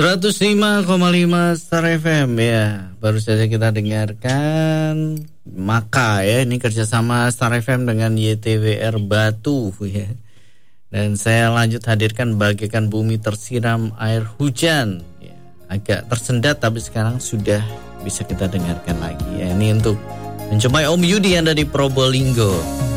105,5 Star FM ya. Baru saja kita dengarkan Maka ya. Ini kerjasama Star FM dengan YTWR Batu ya. Dan saya lanjut hadirkan Bagaikan Bumi Tersiram Air Hujan ya. Agak tersendat tapi sekarang sudah bisa kita dengarkan lagi ya. Ini untuk menjumpai Om Yudi yang ada di Probolinggo.